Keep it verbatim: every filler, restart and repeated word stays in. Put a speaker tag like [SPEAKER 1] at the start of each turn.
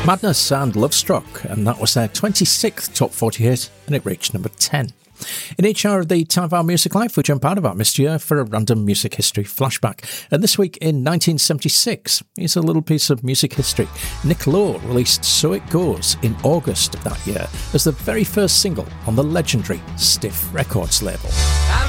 [SPEAKER 1] Madness and Lovestruck, and that was their twenty-sixth top forty hit, and it reached number ten. In each hour of the Time of Our Music Life, we jump out of our missed year for a random music history flashback. And this week in nineteen seventy-six, here's a little piece of music history. Nick Lowe released So It Goes in August of that year as the very first single on the legendary Stiff Records label.